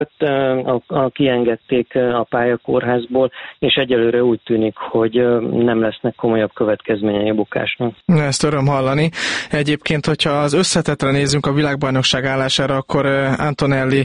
kiengedték a pályakórházból, és egyelőre úgy tűnik, hogy nem lesznek komolyabb következményei a bukásnak. Ezt öröm hallani. Egyébként, hogyha az összetetre nézzünk a világbajnokság állására, akkor Antonelli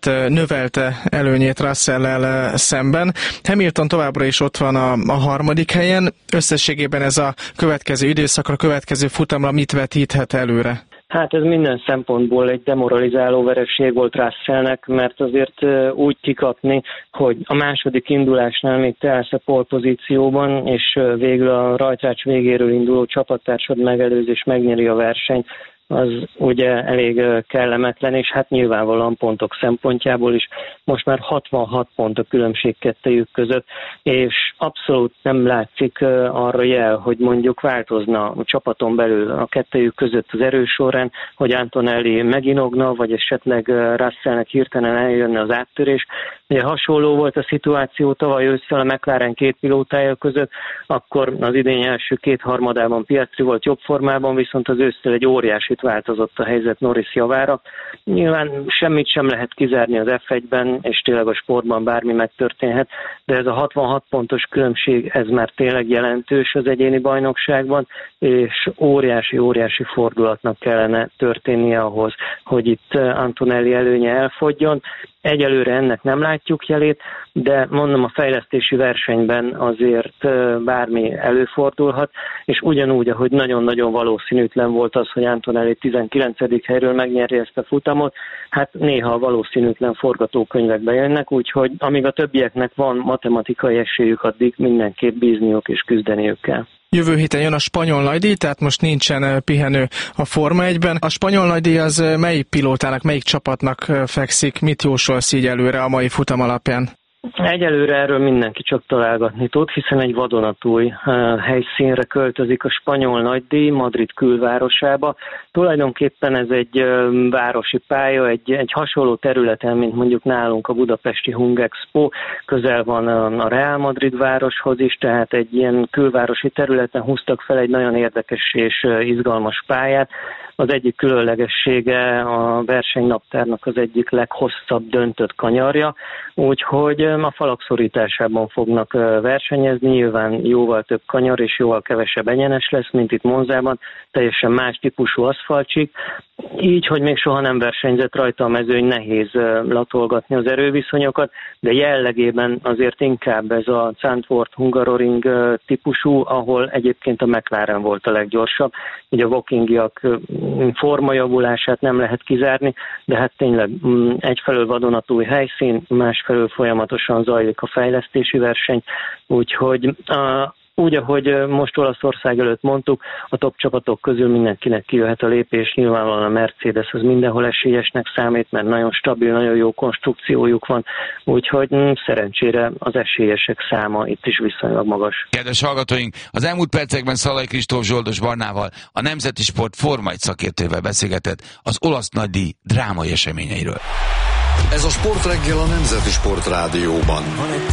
növelte előnyét Russell-lel szemben. Hamilton továbbra is ott van a harmadik helyen. Összességében ez a következő időszakra, a következő futamra mit vetíthet előre? Hát ez minden szempontból egy demoralizáló vereség volt Russellnek, mert azért úgy kikapni, hogy a második indulásnál még te állsz a pole pozícióban, és végül a rajtrács végéről induló csapattársad megelőzés megnyeri a versenyt, az ugye elég kellemetlen, és hát nyilvánvalóan pontok szempontjából is most már 66 pont a különbség kettejük között, és abszolút nem látszik arra jel, hogy mondjuk változna a csapaton belül a kettejük között az erősorrend, hogy Antonelli meginogna, vagy esetleg Russellnek hirtelen eljönne az áttörés. Ugye hasonló volt a szituáció tavaly ősszel a McLaren két pilótája között, akkor az idény első kétharmadában Piastri volt jobb formában, viszont az ősszel egy óriásit változott a helyzet Norris javára. Nyilván semmit sem lehet kizárni az F1-ben, és tényleg a sportban bármi megtörténhet, de ez a 66 pontos különbség, ez már tényleg jelentős az egyéni bajnokságban, és óriási fordulatnak kellene történnie ahhoz, hogy itt Antonelli előnye elfogjon. Egyelőre ennek nem látjuk jelét, de mondom, a fejlesztési versenyben azért bármi előfordulhat, és ugyanúgy, ahogy nagyon-nagyon valószínűtlen volt az, hogy Antonelli 19. helyről megnyerje ezt a futamot, hát néha a valószínűtlen forgatókönyvekbe jönnek, úgyhogy amíg a többieknek van matematikai esélyük, addig mindenképp bízniuk és küzdeniük kell. Jövő héten jön a spanyol nagydíj, tehát most nincsen pihenő a Forma 1-ben. A spanyol nagydíj az melyik pilótának, melyik csapatnak fekszik? Mit jósolsz így előre a mai futam alapján? Egyelőre erről mindenki csak találgatni tud, hiszen egy vadonatúj helyszínre költözik a spanyol nagydíj, Madrid külvárosába. Tulajdonképpen ez egy városi pálya, egy hasonló területen, mint mondjuk nálunk a budapesti Hungexpo, közel van a Real Madrid városhoz is, tehát egy ilyen külvárosi területen húztak fel egy nagyon érdekes és izgalmas pályát. Az egyik különlegessége a versenynaptárnak az egyik leghosszabb döntött kanyarja, úgyhogy a falak szorításában fognak versenyezni, nyilván jóval több kanyar és jóval kevesebb egyenes lesz, mint itt Monzában, teljesen más típusú aszfaltcsík, így, hogy még soha nem versenyzett rajta a mezőny, nehéz latolgatni az erőviszonyokat, de jellegében azért inkább ez a Zandvoort Hungaroring típusú, ahol egyébként a McLaren volt a leggyorsabb, ugye a wokingiak formajavulását nem lehet kizárni, de hát tényleg egyfelől vadonatúj helyszín, másfelől folyamatosan zajlik a fejlesztési verseny, úgyhogy úgy, ahogy most Olaszország előtt mondtuk, a top csapatok közül mindenkinek kijöhet a lépés, nyilvánvalóan a Mercedes az mindenhol esélyesnek számít, mert nagyon stabil, nagyon jó konstrukciójuk van, úgyhogy szerencsére az esélyesek száma itt is viszonylag magas. Kedves hallgatóink, az elmúlt percekben Szalai Kristóf Zsoldos Barnával, a Nemzeti Sport Forma 1 szakértővel beszélgetett az olasz nagydíj drámai eseményeiről. Ez a Sportreggel a Nemzeti Sport Rádióban.